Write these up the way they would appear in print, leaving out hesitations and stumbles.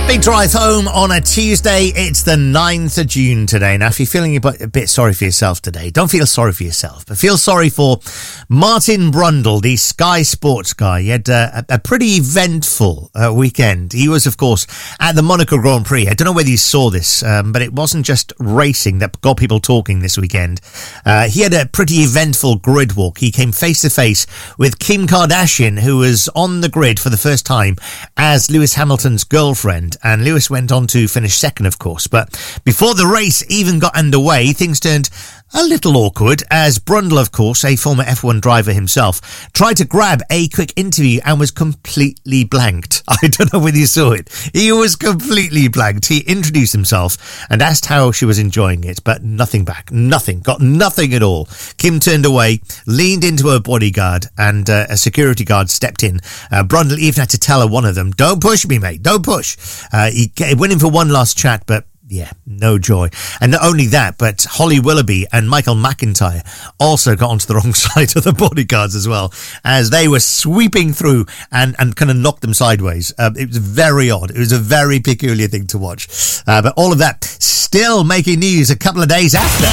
Big drive home on a Tuesday. It's the 9th of June today. Now, if you're feeling a bit sorry for yourself today, don't feel sorry for yourself, but feel sorry for Martin Brundle, the Sky Sports guy. He had a pretty eventful weekend. He was, of course, at the Monaco Grand Prix. I don't know whether you saw this, but it wasn't just racing that got people talking this weekend. He had a pretty eventful grid walk. He came face to face with Kim Kardashian, who was on the grid for the first time as Lewis Hamilton's girlfriend. And Lewis went on to finish second, of course. But before the race even got underway, things turned a little awkward as Brundle, of course, a former F1 driver himself, tried to grab a quick interview and was completely blanked. I don't know whether you saw it. He was completely blanked. He introduced himself and asked how she was enjoying it, but nothing back. Nothing. Got nothing at all. Kim turned away, leaned into her bodyguard, and a security guard stepped in. Brundle even had to tell one of them, "Don't push me, mate. Don't push." He went in for one last chat, but yeah, no joy. And not only that, but Holly Willoughby and Michael McIntyre also got onto the wrong side of the bodyguards as well, as they were sweeping through and kind of knocked them sideways. It was very odd. It was a very peculiar thing to watch. But all of that still making news a couple of days after.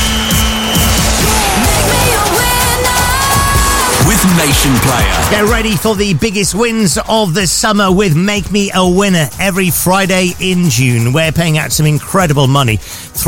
With Nation Player. Get ready for the biggest wins of the summer with Make Me a Winner every Friday in June. We're paying out some incredible money.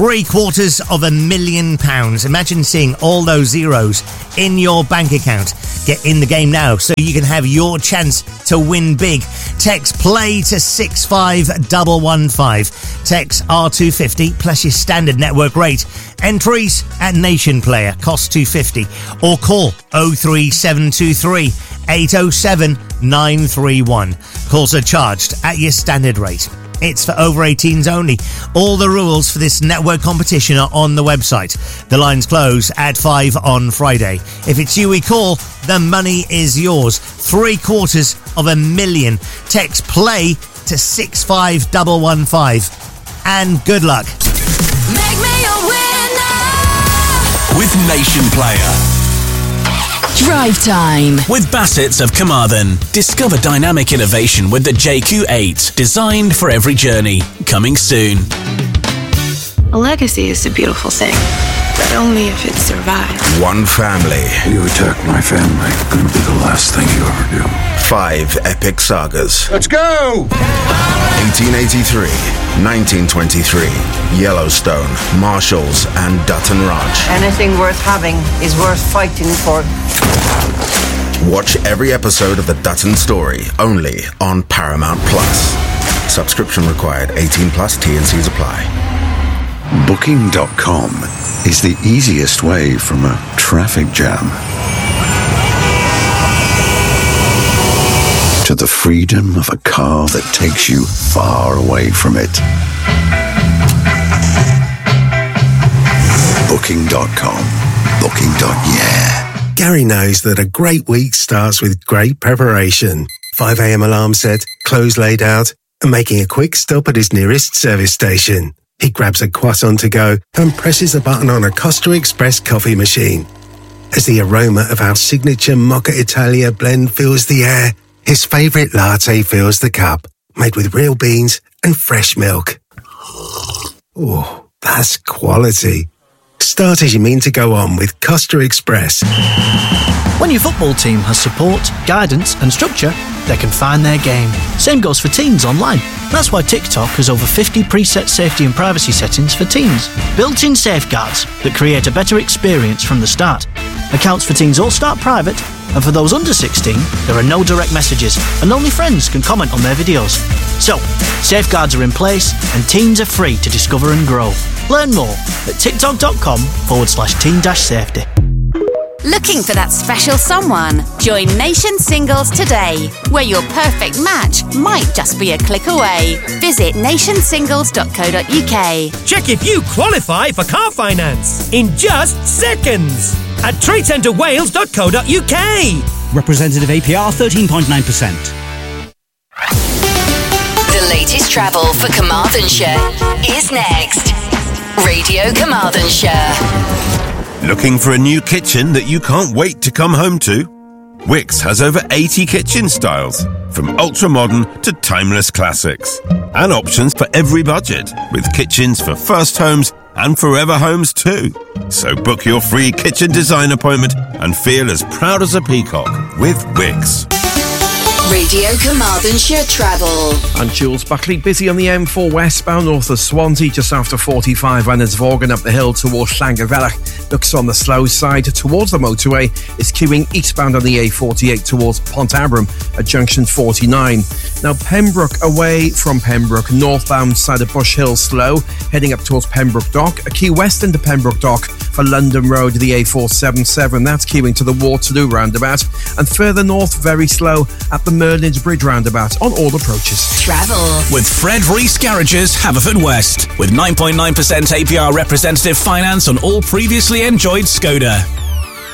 £750,000. Imagine seeing all those zeros in your bank account. Get in the game now so you can have your chance to win big. Text PLAY to 65115. Text R250 plus your standard network rate. Entries at Nation Player, cost $2.50, or call 03723 807 931. Calls are charged at your standard rate. It's for over 18s only. All the rules for this network competition are on the website. The lines close at 5 on Friday. If it's you we call, the money is yours. $750,000. Text PLAY to 65115. And good luck. Make me a winner with Nation Player. Drive time with Bassett's of Carmarthen. Discover dynamic innovation with the JQ8, designed for every journey. Coming soon. A legacy is a beautiful thing, but only if it survives. One family. You attack my family, gonna be the last thing you ever do. 5 epic sagas. Let's go! 1883, 1923, Yellowstone, Marshalls, and Dutton Ranch. Anything worth having is worth fighting for. Watch every episode of the Dutton Story, only on Paramount Plus. Subscription required, 18 plus, T&Cs apply. Booking.com is the easiest way from a traffic jam to the freedom of a car that takes you far away from it. Booking.com. Booking.yeah. Gary knows that a great week starts with great preparation. 5 a.m. alarm set, clothes laid out, and making a quick stop at his nearest service station. He grabs a croissant to go and presses a button on a Costa Express coffee machine. As the aroma of our signature Mocha Italia blend fills the air, his favourite latte fills the cup, made with real beans and fresh milk. Oh, that's quality. Start as you mean to go on with Costa Express. When your football team has support, guidance and structure, they can find their game. Same goes for teens online. That's why TikTok has over 50 preset safety and privacy settings for teens. Built-in safeguards that create a better experience from the start. Accounts for teens all start private, and for those under 16, there are no direct messages, and only friends can comment on their videos. So, safeguards are in place, and teens are free to discover and grow. Learn more at tiktok.com/teen-safety. Looking for that special someone? Join Nation Singles today, where your perfect match might just be a click away. Visit nationsingles.co.uk. Check if you qualify for car finance in just seconds at tradecentrewales.co.uk. Representative APR 13.9%. The latest travel for Carmarthenshire is next. Radio Carmarthenshire. Looking for a new kitchen that you can't wait to come home to? Wickes has over 80 kitchen styles, from ultra-modern to timeless classics. And options for every budget, with kitchens for first homes and forever homes too. So book your free kitchen design appointment and feel as proud as a peacock with Wickes. Radio Carmarthenshire Travel. And Jules Buckley busy on the M4 westbound north of Swansea just after 45 Vaughan up the hill towards Llangavelach. Looks on the slow side towards the motorway. Is queuing eastbound on the A48 towards Pont Abram at junction 49. Now Pembroke away from Pembroke, northbound side of Bush Hill slow, heading up towards Pembroke Dock. A queue west into Pembroke Dock for London Road, the A477. That's queuing to the Waterloo roundabout. And further north, very slow at the Merlin's Bridge roundabout on all approaches. Travel with Fred Rees Garages, Haverfordwest, with 9.9% APR representative finance on all previously enjoyed Skoda.